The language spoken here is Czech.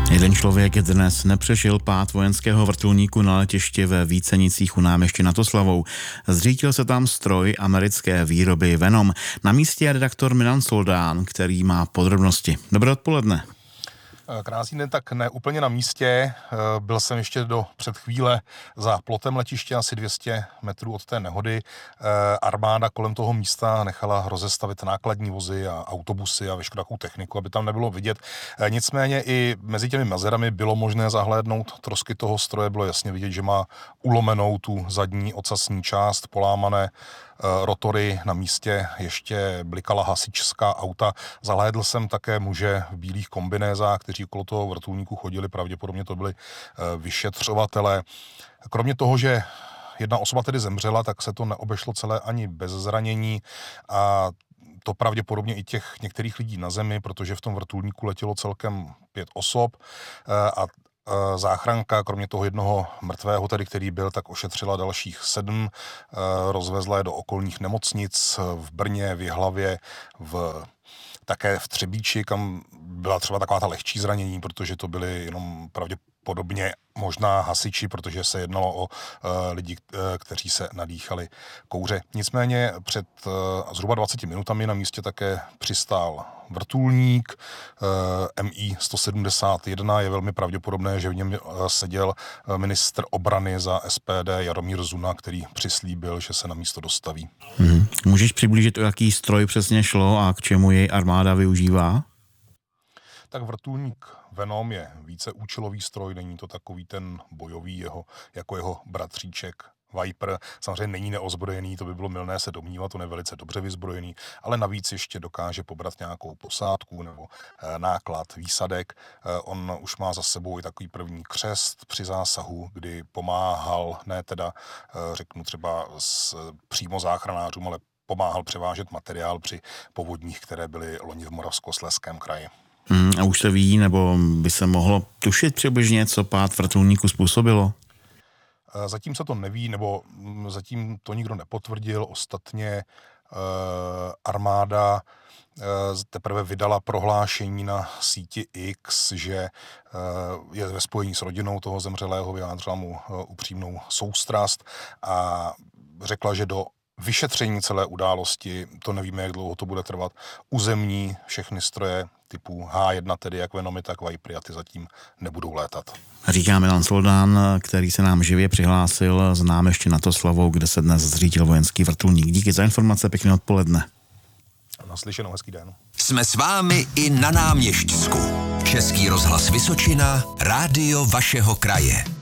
Jeden člověk dnes nepřežil pád vojenského vrtulníku na letišti ve Vícenicích u náměstí nad Oslavou. Zřítil se tam stroj americké výroby Venom. Na místě je redaktor Milan Soldán, který má podrobnosti. Dobré odpoledne. Krásný den, tak ne úplně na místě. Byl jsem ještě před chvíle za plotem letiště, asi 200 metrů od té nehody. Armáda kolem toho místa nechala rozestavit nákladní vozy a autobusy a veškerou techniku, aby tam nebylo vidět. Nicméně i mezi těmi mezerami bylo možné zahlédnout trosky toho stroje. Bylo jasně vidět, že má ulomenou tu zadní ocasní část, polámané rotory, na místě ještě blikala hasičská auta. Zahlédl jsem také muže v bílých kombinézách, kteří okolo toho vrtulníku chodili, pravděpodobně to byli vyšetřovatelé. Kromě toho, že jedna osoba tedy zemřela, tak se to neobešlo celé ani bez zranění a to pravděpodobně i těch některých lidí na zemi, protože v tom vrtulníku letělo celkem 5 osob a záchranka, kromě toho jednoho mrtvého, tedy, který byl, tak ošetřila dalších 7, rozvezla je do okolních nemocnic v Brně, v Jihlavě, také v Třebíči, kam byla třeba taková ta lehčí zranění, protože to byly jenom pravděpodobně možná hasiči, protože se jednalo o lidi, kteří se nadýchali kouře. Nicméně před zhruba 20 minutami na místě také přistál vrtulník Mi-171. Je velmi pravděpodobné, že v něm seděl ministr obrany za SPD Jaromír Zuna, který přislíbil, že se na místo dostaví. Můžeš přiblížit, o jaký stroj přesně šlo a k čemu jej armáda využívá? Tak vrtulník Venom je víceúčelový stroj, není to takový ten bojový jako jeho bratříček Viper. Samozřejmě není neozbrojený, to by bylo mylné se domnívat, on je velice dobře vyzbrojený, ale navíc ještě dokáže pobrat nějakou posádku nebo náklad, výsadek. On už má za sebou i takový první křest při zásahu, kdy pomáhal, ne teda řeknu třeba přímo záchranářům, ale pomáhal převážet materiál při povodních, které byly loni v Moravskoslezském kraji. A už se ví, nebo by se mohlo tušit přibližně, co pád vrtulníku způsobilo? Zatím se to neví, nebo zatím to nikdo nepotvrdil. Ostatně armáda teprve vydala prohlášení na síti X, že je ve spojení s rodinou toho zemřelého, vyjádřila mu upřímnou soustrast a řekla, že do vyšetření celé události, to nevíme, jak dlouho to bude trvat, uzemní všechny stroje typu H1, tedy jak Venomy, tak Vipery, a ty zatím nebudou létat. Říká Milan Soldán, který se nám živě přihlásil z náměstí nad Oslavou, kde se dnes zřítil vojenský vrtulník. Díky za informace, pěkné odpoledne. Naslyšenou, hezký den. Jsme s vámi i na Náměšťsku. Český rozhlas Vysočina, rádio vašeho kraje.